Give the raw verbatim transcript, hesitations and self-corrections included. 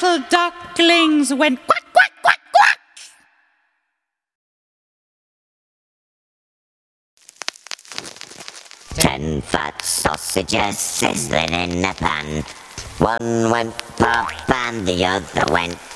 little ducklings went quack, quack, quack, quack. Ten fat sausages sizzling in a pan. One went pop and the other went